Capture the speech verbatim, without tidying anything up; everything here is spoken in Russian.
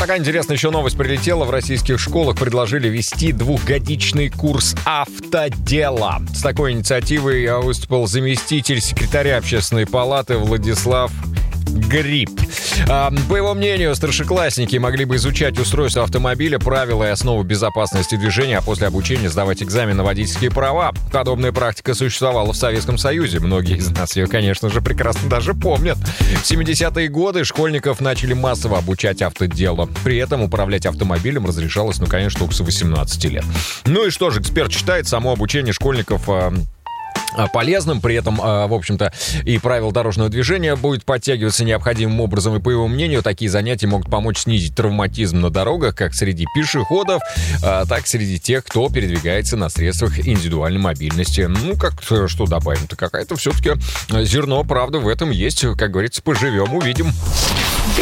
такая интересная еще новость прилетела. В российских школах предложили вести двухгодичный курс автодела. С такой инициативой выступил заместитель секретаря Общественной палаты Владислав Гриб. По его мнению, старшеклассники могли бы изучать устройство автомобиля, правила и основы безопасности движения, а после обучения сдавать экзамен на водительские права. Подобная практика существовала в Советском Союзе. Многие из нас ее, конечно же, прекрасно даже помнят. В семидесятые годы школьников начали массово обучать автоделу. При этом управлять автомобилем разрешалось, ну, конечно, только с восемнадцати лет. Ну и что же, эксперт считает само обучение школьников полезным, при этом, в общем-то, и правила дорожного движения будет подтягиваться необходимым образом, и, по его мнению, такие занятия могут помочь снизить травматизм на дорогах как среди пешеходов, так и среди тех, кто передвигается на средствах индивидуальной мобильности. Ну, как, что добавим-то, какая-то все-таки зерно правды в этом есть, как говорится, поживем, увидим.